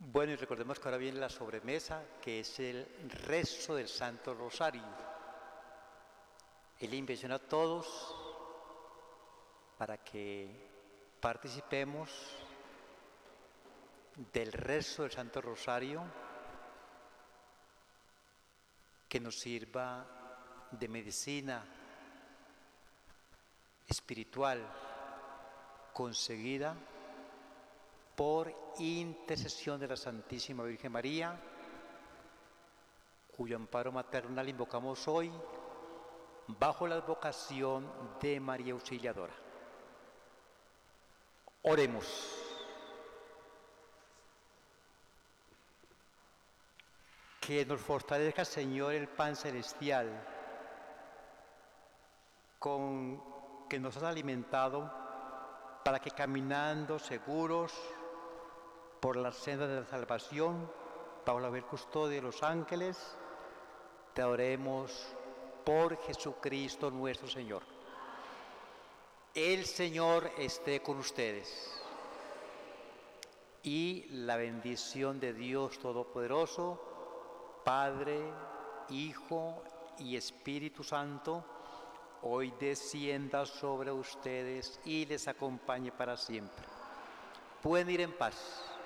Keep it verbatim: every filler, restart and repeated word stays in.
Bueno, y recordemos que ahora viene la sobremesa, que es el rezo del Santo Rosario. Él invita a todos para que participemos del rezo del Santo Rosario, que nos sirva de medicina espiritual conseguida por intercesión de la Santísima Virgen María, cuyo amparo maternal invocamos hoy bajo la advocación de María Auxiliadora. Oremos. Que nos fortalezca, Señor, el pan celestial, con que nos has alimentado, para que caminando seguros por la senda de la salvación, bajo la custodia de los ángeles, te adoremos por Jesucristo nuestro Señor. El Señor esté con ustedes. Y la bendición de Dios Todopoderoso, Padre, Hijo y Espíritu Santo, hoy descienda sobre ustedes y les acompañe para siempre. Pueden ir en paz.